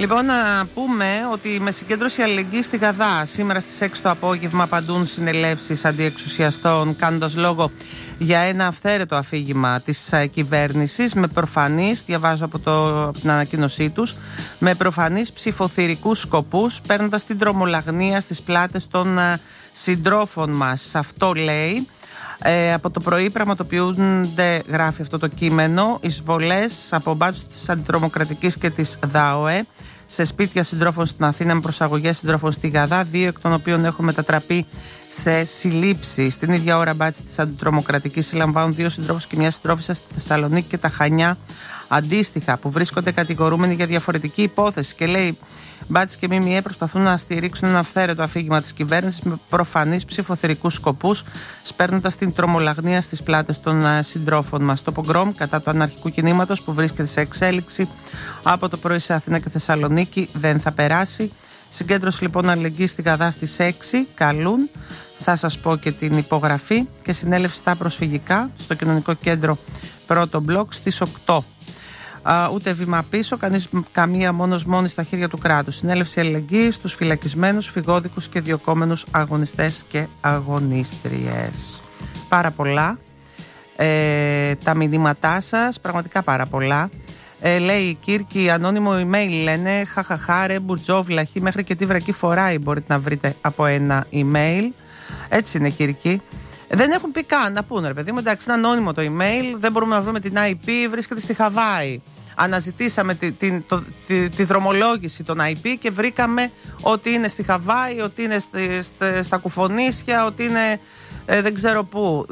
Λοιπόν, να πούμε ότι με συγκέντρωση αλληλεγγύης στη Γαδά σήμερα στις 6 το απόγευμα απαντούν συνελεύσεις αντιεξουσιαστών, κάνοντας λόγο για ένα αυθαίρετο αφήγημα της κυβέρνησης με προφανείς, διαβάζω από την ανακοίνωσή τους, με προφανείς ψηφοθυρικούς σκοπούς, παίρνοντας την τρομολαγνία στις πλάτες των συντρόφων μας. Αυτό λέει. Από το πρωί πραγματοποιούνται, γράφει αυτό το κείμενο, εισβολές από μπάτσους της Αντιτρομοκρατικής και της ΔΑΟΕ σε σπίτια συντρόφων στην Αθήνα με προσαγωγές συντρόφων στη Γαδά, 2 εκ των οποίων έχουν μετατραπεί σε συλλήψεις. Στην ίδια ώρα, μπάτσοι της Αντιτρομοκρατικής συλλαμβάνουν 2 συντρόφους και μια συντρόφισσα στη Θεσσαλονίκη και τα Χανιά, αντίστοιχα, που βρίσκονται κατηγορούμενοι για διαφορετική υπόθεση. Και λέει, μπάτσοι και ΜΜΕ προσπαθούν να στηρίξουν ένα αυθαίρετο αφήγημα της κυβέρνησης με προφανείς ψηφοθυρικούς σκοπούς, σπέρνοντας την τρομολαγνία στις πλάτες των συντρόφων μας. Το πογκρόμ κατά του αναρχικού κινήματος που βρίσκεται σε εξέλιξη από το πρωί σε Αθήνα και Θεσσαλονίκη δεν θα περάσει. Συγκέντρωση λοιπόν αλληλεγγύης στη Γαδά στις 6 καλούν. Θα σας πω και την υπογραφή και συνέλευση στα προσφυγικά στο κοινωνικό κέντρο πρώτο μπλοκ στις 8. Ούτε βήμα πίσω, καμία μόνη στα χέρια του κράτους. Συνέλευση αλληλεγγύης στους φυλακισμένους, φυγόδικους και διωκόμενους αγωνιστές και αγωνίστριες. Πάρα πολλά τα μηνύματά σας, πραγματικά πάρα πολλά. Λέει η Κύρκη, ανώνυμο email λένε, χαχαχάρε, μπουρτζόβλαχη, μέχρι και τι βρακή φοράει μπορείτε να βρείτε από ένα email. Έτσι είναι, Κύρκη. Δεν έχουν πει καν να πούνε, ρε παιδί μου, εντάξει, είναι ανώνυμο το email, δεν μπορούμε να βρούμε την IP, βρίσκεται στη Χαβάη. Αναζητήσαμε τη δρομολόγηση των IP και βρήκαμε ότι είναι στη Χαβάη, ότι είναι στα Κουφονίσια, ότι είναι δεν ξέρω πού.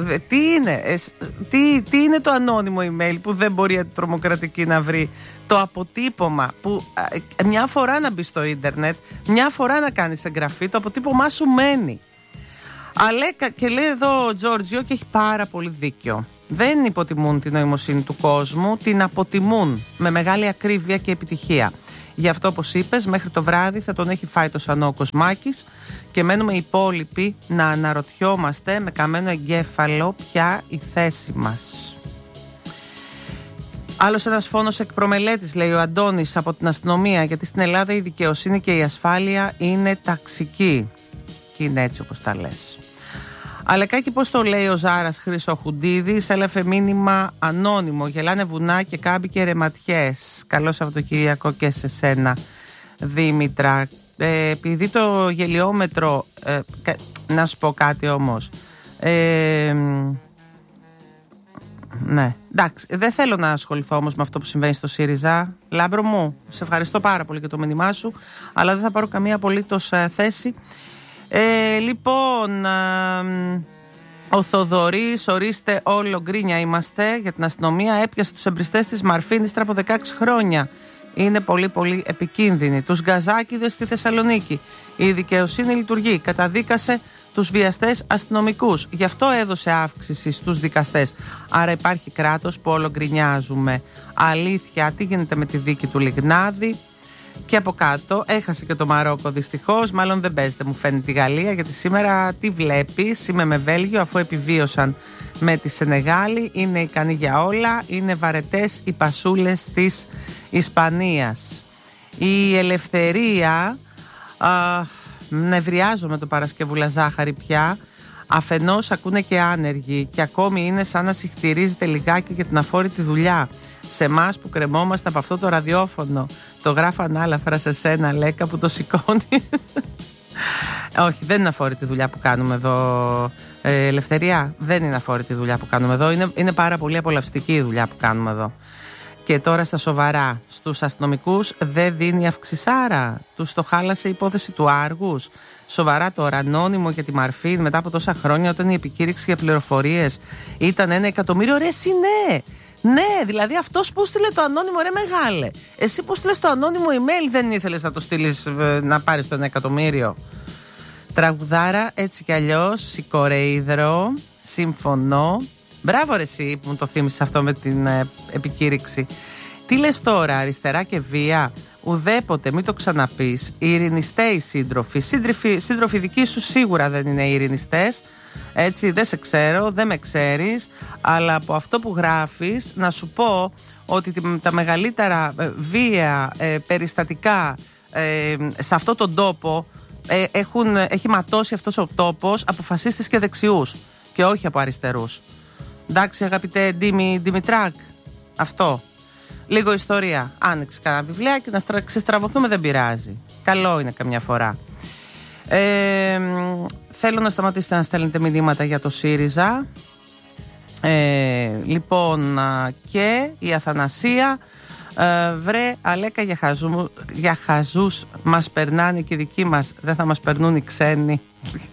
Τι είναι το ανώνυμο email που δεν μπορεί η τρομοκρατική να βρει? Το αποτύπωμα που μια φορά να μπει στο ίντερνετ, μια φορά να κάνεις εγγραφή, το αποτύπωμά σου μένει. Αλλά και λέει εδώ ο Τζόρτζιο και έχει πάρα πολύ δίκιο. Δεν υποτιμούν την νοημοσύνη του κόσμου, την αποτιμούν με μεγάλη ακρίβεια και επιτυχία. Γι' αυτό, όπως είπες, μέχρι το βράδυ θα τον έχει φάει το σανό ο Κοσμάκης και μένουμε οι υπόλοιποι να αναρωτιόμαστε με καμένο εγκέφαλο ποια η θέση μας. Άλλος ένας φόνος εκπρομελέτης, λέει ο Αντώνης από την αστυνομία, γιατί στην Ελλάδα η δικαιοσύνη και η ασφάλεια είναι ταξική. Και είναι έτσι όπως τα λες. Αλεκάκι, πώς το λέει ο Ζάρας Χρυσοχουντίδης, έλαβε μήνυμα ανώνυμο. Γελάνε βουνά και κάμποι και ρεματιές. Καλό Σαββατοκύριακο και σε σένα, Δήμητρα. Επειδή το γελιόμετρο. Να σου πω κάτι όμως. Ναι, εντάξει, δεν θέλω να ασχοληθώ όμως με αυτό που συμβαίνει στο ΣΥΡΙΖΑ. Λάμπρο μου, σε ευχαριστώ πάρα πολύ για το μήνυμά σου, αλλά δεν θα πάρω καμία απολύτως θέση. Λοιπόν, ο Θοδωρής, ορίστε, όλο γκρίνια είμαστε για την αστυνομία. Έπιασε τους εμπριστές της Μαρφίνιστρα από 16 χρόνια. Είναι πολύ πολύ επικίνδυνοι. Τους γκαζάκηδες στη Θεσσαλονίκη. Η δικαιοσύνη λειτουργεί. Καταδίκασε τους βιαστές αστυνομικούς. Γι' αυτό έδωσε αύξηση στους δικαστές. Άρα υπάρχει κράτος που όλο γκρινιάζουμε. Αλήθεια, τι γίνεται με τη δίκη του Λιγνάδη? Και από κάτω έχασε και το Μαρόκο δυστυχώς. Μάλλον δεν παίζεται, μου φαίνεται, η Γαλλία, γιατί σήμερα τι βλέπεις? Είμαι με Βέλγιο, αφού επιβίωσαν με τη Σενεγάλη. Είναι ικανοί για όλα. Είναι βαρετές οι πασούλες της Ισπανίας. Η Ελευθερία, νευριάζω με το Παρασκευούλα Ζάχαρη πια. Αφενός ακούνε και άνεργοι και ακόμη είναι σαν να συχτηρίζεται λιγάκι για την αφόρητη δουλειά. Σε εμάς που κρεμόμαστε από αυτό το ραδιόφωνο. Το γράφω ανάλαφρα σε σένα, Λέκα, που το σηκώνεις. Όχι, δεν είναι αφόρητη δουλειά που κάνουμε εδώ, Ελευθερία. Δεν είναι αφόρητη δουλειά που κάνουμε εδώ. Είναι πάρα πολύ απολαυστική η δουλειά που κάνουμε εδώ. Και τώρα στα σοβαρά, στους αστυνομικούς δεν δίνει αυξησάρα. Τους το χάλασε η υπόθεση του Άργους. Σοβαρά τώρα, ανώνυμο για τη Μαρφίν μετά από τόσα χρόνια, όταν η επικήρυξη για πληροφορίες ήταν 1 εκατομμύριο. Ρε ναι! Ναι, δηλαδή αυτός που στείλε το ανώνυμο, ρε μεγάλε. Εσύ που στείλες το ανώνυμο email δεν ήθελες να το στείλεις να πάρεις το 1 εκατομμύριο? Τραγουδάρα, έτσι κι αλλιώς, σηκωρέιδρο, συμφωνώ. Μπράβο ρε εσύ που μου το θύμισες αυτό με την επικήρυξη. Τι λες τώρα, αριστερά και βία? Ουδέποτε, μην το ξαναπείς. Οι ειρηνιστές οι σύντροφοι. Σύντροφοι δικοί σου σίγουρα δεν είναι οι ειρηνιστές. Έτσι, δεν σε ξέρω, δεν με ξέρεις, αλλά από αυτό που γράφεις να σου πω ότι τα μεγαλύτερα βία περιστατικά σε αυτόν τον τόπο έχει ματώσει αυτός ο τόπος από φασίστες και δεξιούς και όχι από αριστερούς. Εντάξει, αγαπητέ Δημητράκ, αυτό. Λίγο ιστορία. Άνοιξε κανένα βιβλιάκι, να ξεστραβωθούμε, δεν πειράζει. Καλό είναι καμιά φορά. Θέλω να σταματήσετε να στέλνετε μηνύματα για το ΣΥΡΙΖΑ. Λοιπόν, και η Αθανασία. Βρε Αλέκα, για χαζούς μας περνάνε και οι δικοί μας, δεν θα μας περνούν οι ξένοι.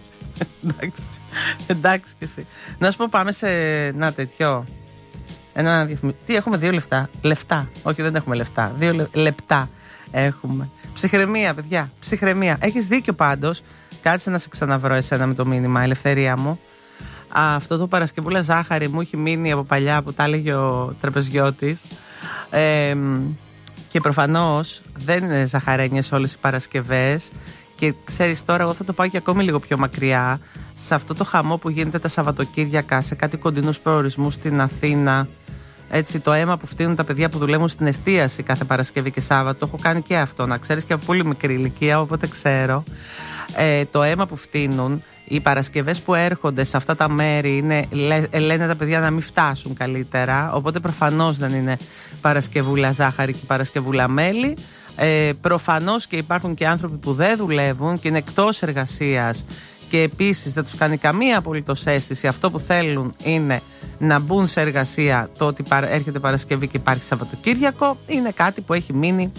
Εντάξει και εσύ. Να σου πω, πάμε σε ένα τέτοιο. Τι έχουμε, 2 λεπτά. Όχι, δεν έχουμε λεφτά. 2 λεπτά έχουμε. Ψυχραιμία, παιδιά. Ψυχραιμία. Έχεις δίκιο πάντως. Κάτσε να σε ξαναβρω εσένα με το μήνυμα, ελευθερία μου. Αυτό το Παρασκευούλα ζάχαρη μου έχει μείνει από παλιά που τα έλεγε ο τραπεζιώτης. Και προφανώς δεν είναι ζαχαρένιες όλες οι Παρασκευές. Και ξέρεις, τώρα εγώ θα το πάω και ακόμη λίγο πιο μακριά. Σε αυτό το χαμό που γίνεται τα Σαββατοκύριακα σε κάτι κοντινούς προορισμούς στην Αθήνα. Έτσι, το αίμα που φτύνουν τα παιδιά που δουλεύουν στην εστίαση κάθε Παρασκευή και Σάββατο. Το έχω κάνει και αυτό, να ξέρεις, και από πολύ μικρή ηλικία, οπότε ξέρω. Το αίμα που φτύνουν, οι Παρασκευές που έρχονται σε αυτά τα μέρη λένε τα παιδιά να μην φτάσουν καλύτερα. Οπότε προφανώς δεν είναι Παρασκευούλα ζάχαρη και Παρασκευούλα μέλι. Προφανώς και υπάρχουν και άνθρωποι που δεν δουλεύουν και είναι εκτός εργασίας και επίσης δεν τους κάνει καμία απολύτως αίσθηση. Αυτό που θέλουν είναι να μπουν σε εργασία. Το ότι έρχεται Παρασκευή και υπάρχει Σαββατοκύριακο είναι κάτι που έχει μείνει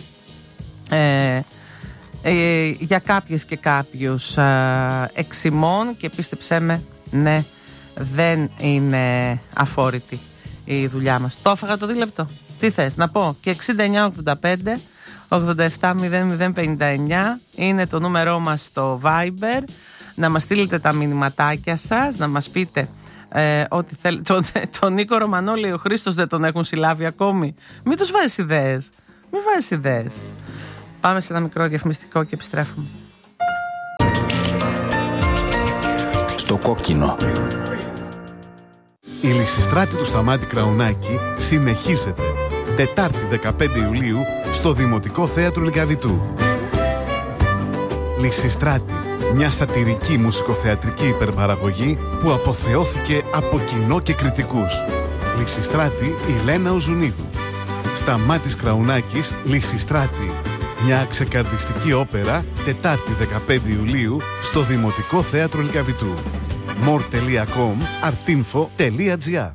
για κάποιες και κάποιους εξημών, και πίστεψέ με, ναι, δεν είναι αφόρητη η δουλειά μας. Το έφαγα το δίλεπτο. Τι θες να πω? Και 6985 870059 είναι το νούμερό μας στο Viber. Να μας στείλετε τα μηνυματάκια σας, να μας πείτε ό,τι θέλετε. Τον Νίκο Ρωμανόλη, ο Χρήστος δεν τον έχουν συλλάβει ακόμη? Μην τους βάζεις ιδέες. Μην βάζεις ιδέες. Πάμε σε ένα μικρό διαφημιστικό και επιστρέφουμε. Στο κόκκινο. Η Λυσιστράτη του Σταμάτη Κραουνάκη συνεχίζεται. Τετάρτη 15 Ιουλίου στο Δημοτικό Θέατρο Λυκαβητού. Λυσιστράτη, μια σατιρική μουσικοθεατρική υπερπαραγωγή που αποθεώθηκε από κοινό και κριτικούς. Λυσιστράτη Ηλένα Οζουνίδου. Σταμάτης Κραουνάκης, Λυσιστράτη. Μια ξεκαρδιστική όπερα, Τετάρτη 15 Ιουλίου στο Δημοτικό Θέατρο Λυκαβητού. more.com.artinfo.gr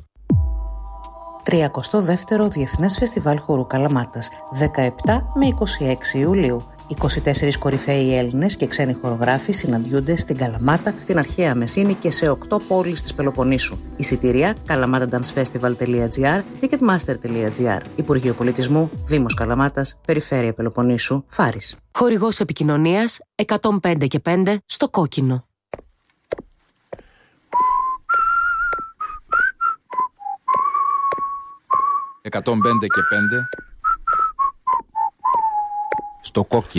32ο Διεθνές Φεστιβάλ Χορού Καλαμάτας, 17 με 26 Ιουλίου. 24 κορυφαίοι Έλληνες και ξένοι χορογράφοι συναντιούνται στην Καλαμάτα, την αρχαία Μεσίνη και σε 8 πόλεις της Πελοποννήσου. Εισιτήρια kalamatadancefestival.gr, ticketmaster.gr. Υπουργείο Πολιτισμού, Δήμος Καλαμάτας, Περιφέρεια Πελοποννήσου, Φάρης. Χορηγός επικοινωνίας 105 και 5 στο κόκκινο. «105 και 5» στο κόκκινο.